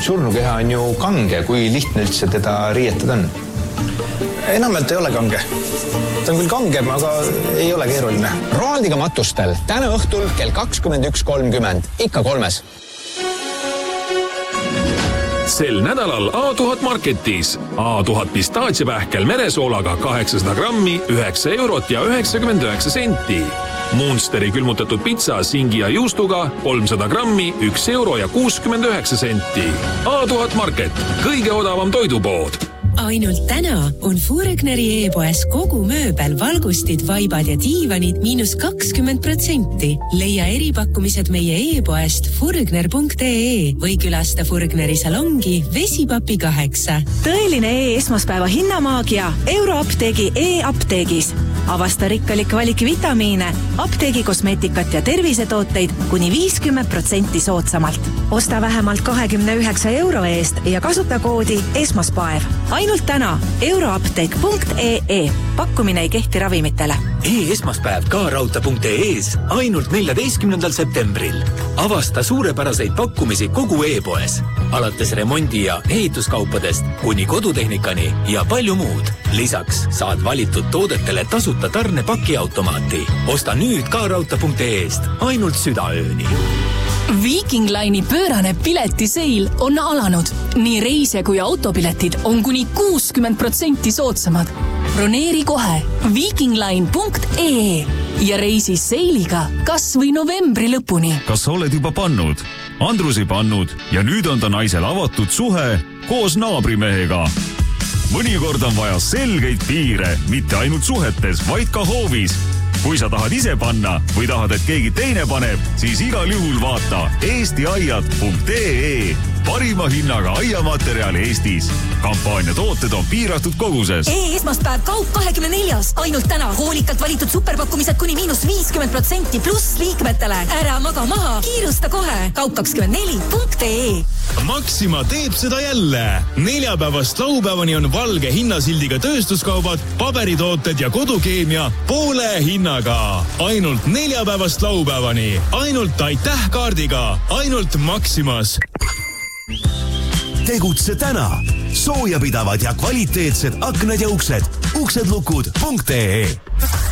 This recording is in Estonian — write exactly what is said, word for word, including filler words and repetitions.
surnukeha on ju kange, kui lihtne üldse teda riietada on? Enamalt ei ole kange. Ta on küll kangem, aga ei ole keeruline. Roaldiga matustel täna õhtul kell kakskümmend üks kolmkümmend, ikka kolmes. Sel nädalal A tuhat Marketis. A tuhat pistaatsiapähkel meresoolaga kaheksasada grammi, üheksa eurot ja üheksakümmend üheksa senti. Monsteri külmutatud pitsa singi ja juustuga kolmsada grammi, üks euro ja kuuskümmend üheksa senti. A tuhat Market, kõige odavam toidupood. Ainult täna on Furgneri e-poes kogu mööbel, valgustid, vaibad ja diivanid miinus kakskümmend protsenti. Leia eripakkumised meie e-poest furgner punkt ee või külasta Furgneri salongi Vesipapi kaheksa. Tõeline e-esmaspäeva hinnamaagia Euroapteegi e-apteegis. Avasta rikkalik valik vitamiine, apteegi kosmeetikat ja tervisetooteid kuni viiskümmend protsenti soodsamalt. Osta vähemalt kahekümne üheksa euro eest ja kasuta koodi esmaspäev. Ainult täna euroapteek punkt ee. Pakkumine ei kehti ravimitele. E-esmaspäev ka rauta punkt ee-s ainult neljateistkümnendal septembril. Avasta suurepäraseid pakkumisi kogu e-poes. Alates remondi- ja ehituskaupadest kuni kodutehnikani ja palju muud. Lisaks saad valitud toodetele tasuta tarne pakiautomaati. Osta nüüd ka rauta punkt ee-st ainult südaööni. Viking Line'i pöörane piletiseil on alanud. Nii reise kui autopiletid on kuni kuuskümmend protsenti soodsamad. Broneeri kohe viking line punkt ee ja reisi seiliga kas või novembri lõpuni. Kas oled juba pannud? Andrus ei pannud ja nüüd on ta naisel avatud suhe koos naabrimehega. Mõnikord on vaja selgeid piire, mitte ainult suhetes, vaid ka hoovis. Kui sa tahad ise panna või tahad, et keegi teine paneb, siis igal juhul vaata eesti aiad punkt ee. Parima hinnaga aiamaterjal Eestis. Kampaania tooted on piiratud koguses. E-esmaspäev kaup kahekümne neljas. Ainult täna hoolikalt valitud superpakkumised kuni miinus viiskümmend protsenti pluss liikmetele. Ära maga maha, kiirusta kohe. Kaup kakskümmend neli punkt ee. Maxima teeb seda jälle. Neljapäevast laupäevani on valge hinnasildiga tööstuskaubad, paberitooted ja kodukeemia poole hinnaga. Ainult neljapäevast laupäevani. Ainult aitäh kaardiga. Ainult Maximas. Tegutse täna. Soojapidavad ja kvaliteetsed aknad ja uksed. uksedlukud punkt ee.